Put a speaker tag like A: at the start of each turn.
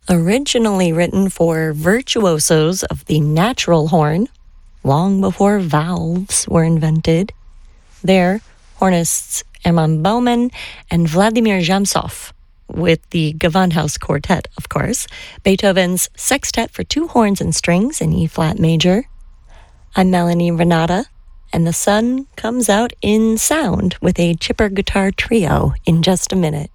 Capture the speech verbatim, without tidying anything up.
A: Originally written for virtuosos of the natural horn, long before valves were invented. There, hornists Hermann Baumann and Vladimir Zhamsov, with the Gewandhaus Quartet, of course, Beethoven's Sextet for two horns and strings in E-flat major. I'm Melanie Renata, and the sun comes out in sound with a chipper guitar trio in just a minute.